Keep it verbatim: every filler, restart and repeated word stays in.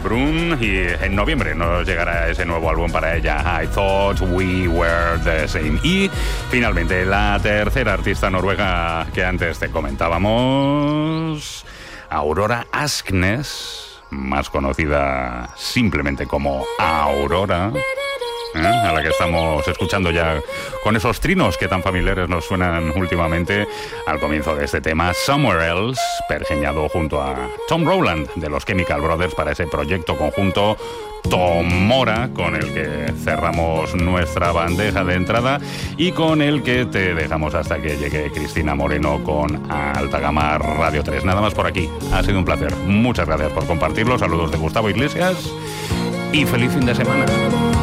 Brun, y en noviembre nos llegará ese nuevo álbum para ella, I Thought We Were The Same. Y finalmente la tercera artista noruega que antes te comentábamos, Aurora Asknes, más conocida simplemente como Aurora, ¿eh? A la que estamos escuchando ya con esos trinos que tan familiares nos suenan últimamente al comienzo de este tema, Somewhere Else, pergeñado junto a Tom Rowland de los Chemical Brothers para ese proyecto conjunto Tomora, con el que cerramos nuestra bandeja de entrada y con el que te dejamos hasta que llegue Cristina Moreno con Alta Gama Radio tres. Nada más por aquí, ha sido un placer. Muchas gracias por compartirlo. Saludos de Gustavo Iglesias y feliz fin de semana.